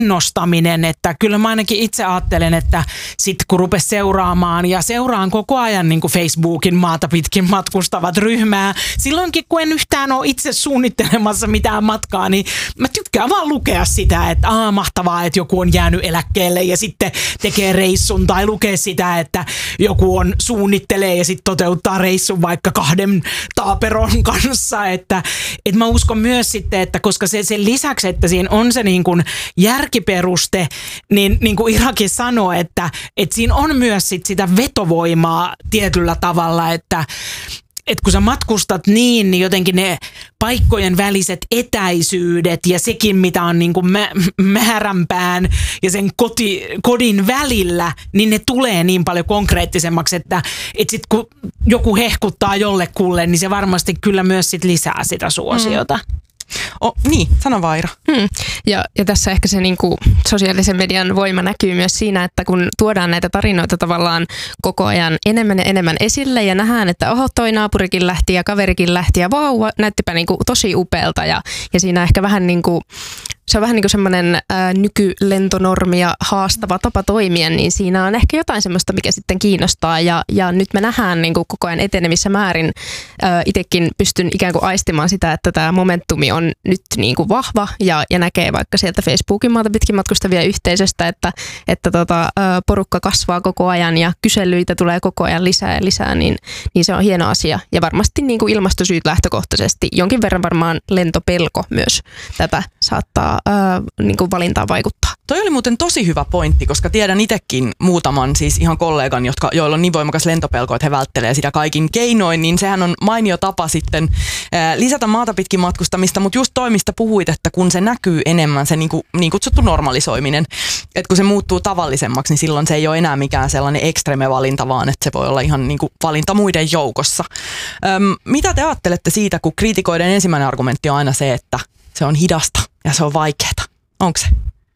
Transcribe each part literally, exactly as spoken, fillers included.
nostaminen, että kyllä mä ainakin itse ajattelen, että sitten kun rupes seuraamaan ja seuraan koko ajan niin kuin Facebookin maata pitkin matkustavat ryhmää, silloinkin kun en yhtään ole itse suunnittelemassa mitään matkaa, niin mä tykkään vaan lukea sitä, että aa, mahtavaa, että joku on jäänyt eläkkeelle ja sitten tekee reissun tai lukee sitä, että joku on suunnittelee ja sitten toteuttaa reissun vaikka kahden taaperon kanssa, että, että mä uskon myös sitten, että koska se, sen lisäksi, että siinä on se niin kuin järkiperuste, niin, niin kuin Irakin sanoi, että, että siinä on myös sit sitä vetovoimaa tietyllä tavalla, että että kun sä matkustat niin, niin jotenkin ne paikkojen väliset etäisyydet ja sekin, mitä on niin kuin mä, määränpään ja sen koti, kodin välillä, niin ne tulee niin paljon konkreettisemmaksi, että, että sit kun joku hehkuttaa jollekulle, niin se varmasti kyllä myös sit lisää sitä suosiota. Mm. Oh, niin, sano Vaira. Hmm. Ja, ja tässä ehkä se niin kuin sosiaalisen median voima näkyy myös siinä, että kun tuodaan näitä tarinoita tavallaan koko ajan enemmän ja enemmän esille ja nähdään, että oho, toi naapurikin lähti ja kaverikin lähti ja vau, näyttipä niin kuin tosi upealta ja, ja siinä ehkä vähän niin kuin se on vähän niin kuin semmoinen ää, nykylentonormia haastava tapa toimia, niin siinä on ehkä jotain semmoista, mikä sitten kiinnostaa. Ja, ja nyt me nähdään niin kuin koko ajan etenevissä määrin. Ää, itekin pystyn ikään kuin aistimaan sitä, että tämä momentumi on nyt niin kuin vahva ja, ja näkee vaikka sieltä Facebookin maata pitkin matkustavia yhteisöstä, että, että tota, ää, porukka kasvaa koko ajan ja kyselyitä tulee koko ajan lisää ja lisää, niin, niin se on hieno asia. Ja varmasti niin kuin ilmastosyyt lähtökohtaisesti, jonkin verran varmaan lentopelko myös tätä saattaa Ää, niin kuin valintaan vaikuttaa. Toi oli muuten tosi hyvä pointti, koska tiedän itsekin muutaman siis ihan kollegan, jotka, joilla on niin voimakas lentopelko, että he välttelee sitä kaikin keinoin, niin sehän on mainio tapa sitten ää, lisätä maata pitkin matkustamista, mutta just toi, mistä puhuit, että kun se näkyy enemmän, se niin, kuin, niin kutsuttu normalisoiminen, että kun se muuttuu tavallisemmaksi, niin silloin se ei ole enää mikään sellainen ekstreme valinta, vaan että se voi olla ihan niin kuin valinta muiden joukossa. Öm, mitä te ajattelette siitä, kun kriitikoiden ensimmäinen argumentti on aina se, että se on hidasta ja se on vaikeaa. Onko se?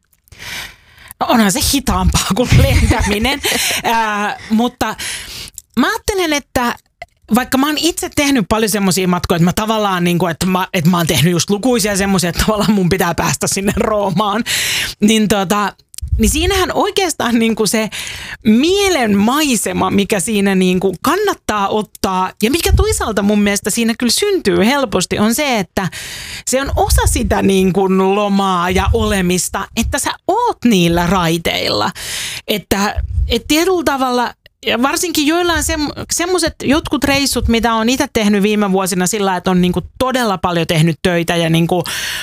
No onhan se hitaampaa kuin lentäminen, äh, mutta mä ajattelen, että vaikka mä oon itse tehnyt paljon semmoisia matkoja, että mä tavallaan, niin kuin, että, mä, että mä oon tehnyt just lukuisia semmoisia, että tavallaan mun pitää päästä sinne Roomaan, niin tota... Niin siinähän oikeastaan niin kuin se mielenmaisema, mikä siinä niin kuin kannattaa ottaa ja mikä toisaalta mun mielestä siinä kyllä syntyy helposti, on se, että se on osa sitä niin kuin lomaa ja olemista, että sä oot niillä raiteilla. Että et tietyllä tavalla... Ja varsinkin joillain semmoiset jotkut reissut, mitä on itse tehnyt viime vuosina sillä, että on niinku todella paljon tehnyt töitä ja niinku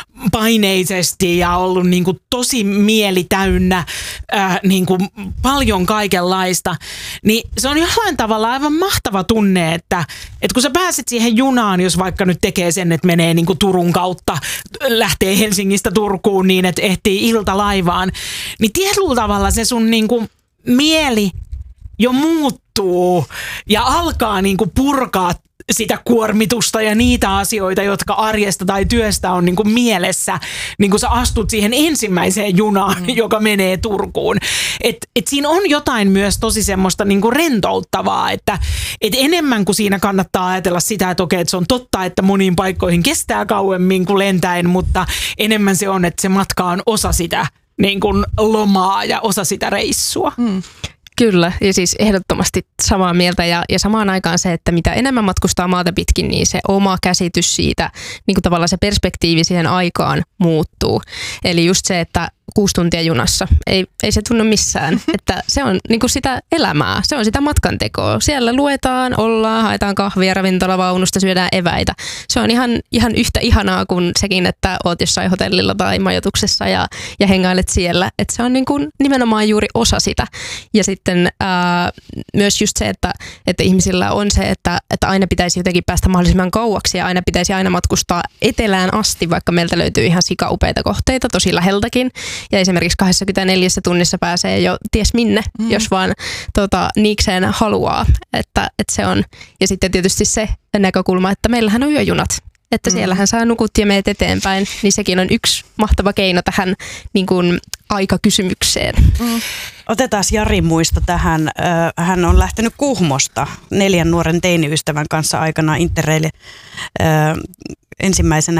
paineisesti ja ollut niinku tosi mieli täynnä äh, niinku paljon kaikenlaista, niin se on jollain tavalla aivan mahtava tunne, että, että kun sä pääset siihen junaan, jos vaikka nyt tekee sen, että menee niinku Turun kautta, lähtee Helsingistä Turkuun niin, että ehtii iltalaivaan, niin tietyllä tavalla se sun niinku mieli jo muuttuu ja alkaa niinku purkaa sitä kuormitusta ja niitä asioita, jotka arjesta tai työstä on niinku mielessä, niin kun sä astut siihen ensimmäiseen junaan, mm. joka menee Turkuun. Et, et siinä on jotain myös tosi semmoista niinku rentouttavaa, että et enemmän kuin siinä kannattaa ajatella sitä, että okei, että se on totta, että moniin paikkoihin kestää kauemmin kuin lentäen, mutta enemmän se on, että se matka on osa sitä niin kuin lomaa ja osa sitä reissua. Mm. Kyllä, ja siis ehdottomasti samaa mieltä ja, ja samaan aikaan se, että mitä enemmän matkustaa maata pitkin, niin se oma käsitys siitä, niin kuin tavallaan se perspektiivi siihen aikaan muuttuu. Eli just se, että kuusi tuntia junassa, ei, ei se tunnu missään, että se on niin kuin sitä elämää, se on sitä matkantekoa. Siellä luetaan, ollaan, haetaan kahvia ravintolavaunusta, syödään eväitä. Se on ihan, ihan yhtä ihanaa kuin sekin, että oot jossain hotellilla tai majoituksessa ja, ja hengailet siellä. Että se on niin kuin nimenomaan juuri osa sitä. Ja sitten ää, myös just se, että, että ihmisillä on se, että, että aina pitäisi jotenkin päästä mahdollisimman kauaksi ja aina pitäisi aina matkustaa etelään asti, vaikka meiltä löytyy ihan sikaupeita kohteita, tosi läheltäkin. Ja esimerkiksi kaksikymmentäneljä tunnissa pääsee jo ties minne, mm. jos vaan tota, niikseen haluaa. Että, että se on. Ja sitten tietysti se näkökulma, että meillähän on yöjunat. Että mm. siellähän saa nukut ja meet eteenpäin. Niin sekin on yksi mahtava keino tähän niin kuin, aikakysymykseen. Mm. Otetaan Jarin muisto tähän. Hän on lähtenyt Kuhmosta neljän nuoren teiniystävän kanssa aikanaan Interrail ensimmäisenä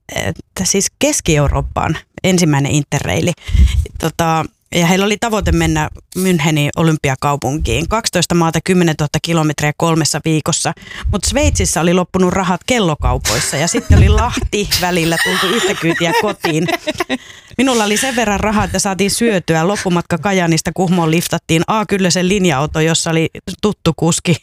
että siis Keski-Eurooppaan ensimmäinen interreili. Tota, ja heillä oli tavoite mennä Münchenin olympiakaupunkiin. kaksitoista maata, kymmenentuhatta kilometriä kolmessa viikossa. Mutta Sveitsissä oli loppunut rahat kellokaupoissa ja sitten oli Lahti välillä tultu yhtä kyytiä kotiin. Minulla oli sen verran rahaa, että saatiin syötyä. Loppumatka Kajaanista Kuhmoon liftattiin A kyllä sen linja-auto, jossa oli tuttu kuski.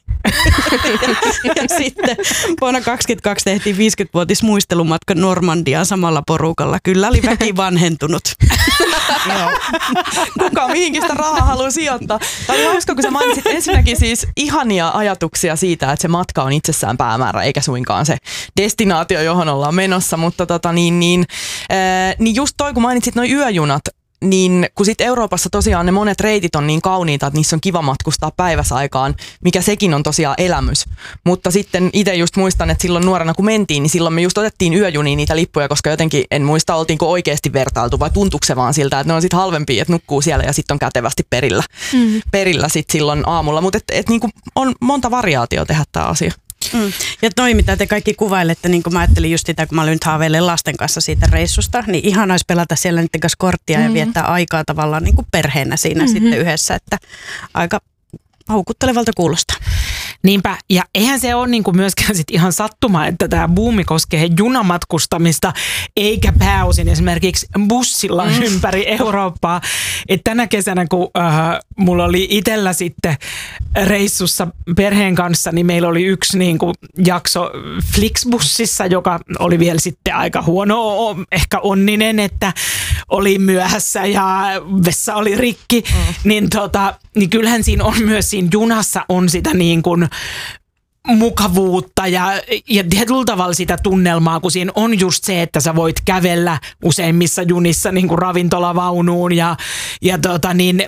ja, ja sitten vuonna kaksikymmentäkaksi tehtiin viisikymmenvuotis muistelumatka Normandiaan samalla porukalla. Kyllä oli väki vanhentunut. Joo. Kuka mihinkin sitä rahaa haluaa sijoittaa. Tämä oli hauska, kun sä mainitsit ensinnäkin siis ihania ajatuksia siitä, että se matka on itsessään päämäärä, eikä suinkaan se destinaatio, johon ollaan menossa. Mutta tota, niin, niin, ää, niin just toi, kun mainitsit noi yöjunat, niin kun sitten Euroopassa tosiaan ne monet reitit on niin kauniita, että niissä on kiva matkustaa päiväsaikaan, mikä sekin on tosiaan elämys. Mutta sitten itse just muistan, että silloin nuorena kun mentiin, niin silloin me just otettiin yöjuniin niitä lippuja, koska jotenkin en muista, oltiinko oikeasti vertailtu vai tuntuuko se vaan siltä, että ne on sitten halvempia, että nukkuu siellä ja sitten on kätevästi perillä, mm. perillä sitten silloin aamulla. Mutta et, et niinku on monta variaatiota tehdä tämä asia. Mm. Ja toi, mitä te kaikki kuvailette, niin kuin mä ajattelin just sitä, kun mä olin nyt haaveilen lasten kanssa siitä reissusta, niin ihan olisi pelata siellä niiden kanssa korttia mm-hmm. ja viettää aikaa tavallaan niin kuin perheenä siinä mm-hmm. sitten yhdessä, että aika houkuttelevalta kuulostaa. Niinpä, ja eihän se ole niinku myöskään sit ihan sattuma, että tämä buumi koskee junamatkustamista, eikä pääosin esimerkiksi bussilla mm. ympäri Eurooppaa. Et tänä kesänä, kun äh, mulla oli itsellä sitten reissussa perheen kanssa, niin meillä oli yksi niinku jakso Flixbussissa, joka oli vielä sitten aika huono, ehkä onninen, että oli myöhässä ja vessa oli rikki. Mm. Niin, tota, niin kyllähän siinä on myös siinä junassa on sitä niin kuin mukavuutta ja, ja tietyllä tavalla sitä tunnelmaa, kun siinä on just se, että sä voit kävellä useimmissa junissa niin kuin ravintolavaunuun ja, ja tota niin,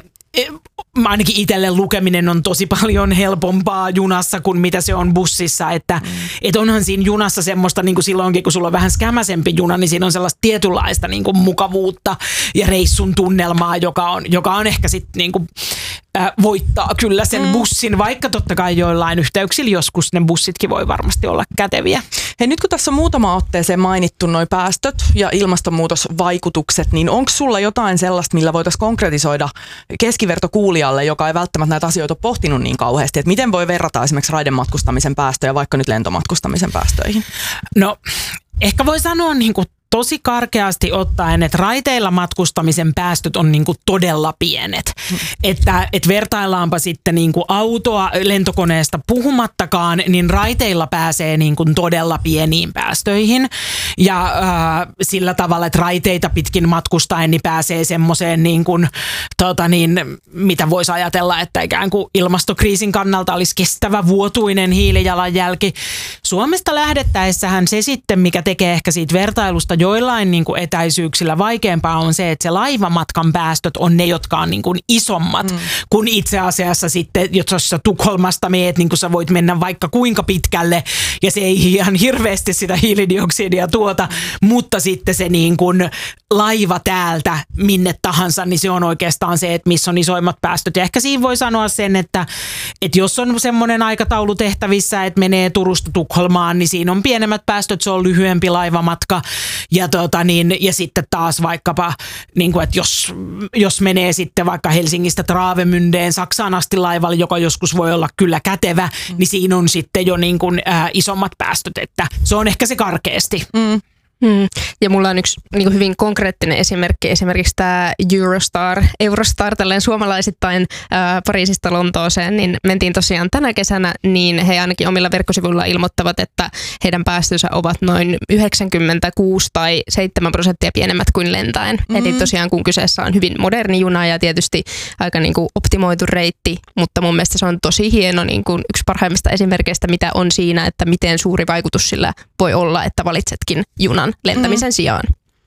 ainakin itselle lukeminen on tosi paljon helpompaa junassa kuin mitä se on bussissa, että mm. et onhan siinä junassa semmoista niin kuin silloinkin, kun sulla on vähän skämäsempi juna, niin siinä on sellaista tietynlaista niin kuin mukavuutta ja reissun tunnelmaa, joka on, joka on ehkä sitten niin kuin Äh, voittaa kyllä sen mm. bussin, vaikka totta kai joillain yhteyksillä joskus ne bussitkin voi varmasti olla käteviä. Hei, nyt kun tässä on muutama otteeseen mainittu noi päästöt ja ilmastonmuutosvaikutukset, niin onko sulla jotain sellaista, millä voitaisiin konkretisoida keskivertokuulijalle, joka ei välttämättä näitä asioita ole pohtinut niin kauheasti, että miten voi verrata esimerkiksi raidematkustamisen päästöjä vaikka nyt lentomatkustamisen päästöihin? No, ehkä voi sanoa niin kuin tosi karkeasti ottaen, että raiteilla matkustamisen päästöt on niinku todella pienet. Mm. Että et vertaillaanpa sitten niinku autoa lentokoneesta puhumattakaan, niin raiteilla pääsee niinku todella pieniin päästöihin. Ja äh, sillä tavalla, että raiteita pitkin matkustaen niin pääsee semmoiseen, niinku, tota niin, mitä voisi ajatella, että ikään kuin ilmastokriisin kannalta olisi kestävä vuotuinen hiilijalanjälki. Suomesta lähdettäessähän se sitten, mikä tekee ehkä siitä vertailusta joillain niin kuin etäisyyksillä vaikeampaa on se, että se laivamatkan päästöt on ne, jotka on niin kuin isommat, mm. kun itse asiassa sitten, jos sä Tukholmasta meet, niin kuin sä voit mennä vaikka kuinka pitkälle ja se ei ihan hirveästi sitä hiilidioksidia tuota, mm. mutta sitten se niin kuin laiva täältä minne tahansa, niin se on oikeastaan se, että missä on isoimmat päästöt. Ja ehkä siinä voi sanoa sen, että, että jos on semmoinen aikataulu tehtävissä, että menee Turusta Tukholmaan, niin siinä on pienemmät päästöt, se on lyhyempi laivamatka. Ja, tota niin, ja sitten taas vaikkapa, niin kuin, että jos, jos menee sitten vaikka Helsingistä Travemündeen Saksaan asti laivalla, joka joskus voi olla kyllä kätevä, mm. niin siinä on sitten jo niin kuin, ää, isommat päästöt, että se on ehkä se karkeasti. Mm. Hmm. Ja mulla on yksi niin kuin hyvin konkreettinen esimerkki, esimerkiksi tämä Eurostar, Eurostar tälleen suomalaisittain ää, Pariisista Lontooseen, niin mentiin tosiaan tänä kesänä, niin he ainakin omilla verkkosivuilla ilmoittavat, että heidän päästönsä ovat noin yhdeksänkymmentäkuusi tai seitsemän prosenttia pienemmät kuin lentäen. Mm-hmm. Eli tosiaan kun kyseessä on hyvin moderni juna ja tietysti aika niin kuin optimoitu reitti, mutta mun mielestä se on tosi hieno niin kuin yksi parhaimmista esimerkkeistä, mitä on siinä, että miten suuri vaikutus sillä voi olla, että valitsetkin junan lentämisen mm. sijaan.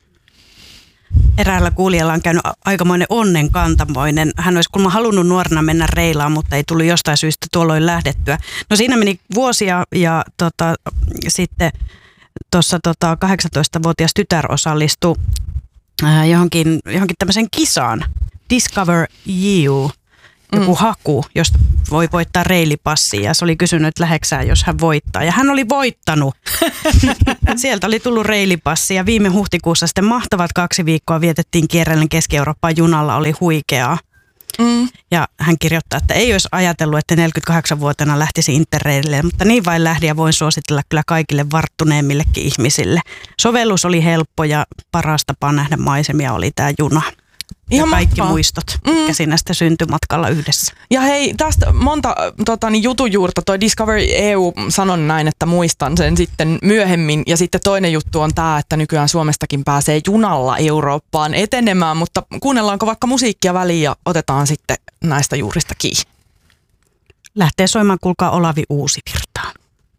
Eräällä kuulijalla on käynyt aikamoinen onnenkantamoinen. Hän olisi kuulemma halunnut nuorena mennä reilaan, mutta ei tullut jostain syystä tuolloin lähdettyä. No siinä meni vuosia ja tota, sitten tuossa tota, kahdeksantoistavuotias tytär osallistui äh, johonkin, johonkin tämmöiseen kisaan, Discover You. joku Mm. haku, josta voi voittaa reilipassia. Ja se oli kysynyt, että läheksää, jos hän voittaa. Ja hän oli voittanut. Sieltä oli tullut reilipassi ja viime huhtikuussa sitten mahtavat kaksi viikkoa vietettiin kierrellen Keski-Eurooppaan junalla, oli huikeaa. Mm. Ja hän kirjoittaa, että ei olisi ajatellut, että neljäkymmentäkahdeksanvuotiaana lähtisi Interrailille, mutta niin vain lähdin ja voin suositella kyllä kaikille varttuneemmillekin ihmisille. Sovellus oli helppo ja paras tapa nähdä maisemia oli tämä juna. Ihan ja kaikki mahtavaa. muistot, Mm. mitkä siinä sitten syntymatkalla yhdessä. Ja hei, tästä monta tota, niin jutujuurta. Toi Discovery E U sanon näin, että muistan sen sitten myöhemmin. Ja sitten toinen juttu on tämä, että nykyään Suomestakin pääsee junalla Eurooppaan etenemään. Mutta kuunnellaanko vaikka musiikkia väliin ja otetaan sitten näistä juurista kiinni. Lähtee soimaan, kuulkaa, Olavi Uusivirta.